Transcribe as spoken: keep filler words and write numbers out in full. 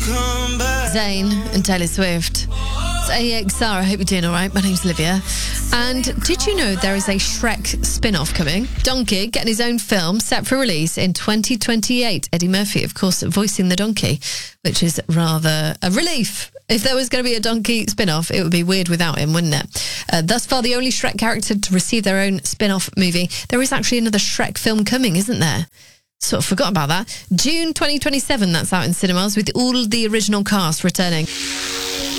Zayn and Taylor Swift. It's A X R. I hope you're doing all right. My name's Olivia. And did you know there is a Shrek spin-off coming? Donkey getting his own film set for release in twenty twenty-eight. Eddie Murphy, of course, voicing the donkey, which is rather a relief. If there was going to be a donkey spin-off, it would be weird without him, wouldn't it? Uh, thus far, the only Shrek character to receive their own spin-off movie. There is actually another Shrek film coming, isn't there? Sort of forgot about that. June twenty twenty-seven, that's out in cinemas, with all the original cast returning.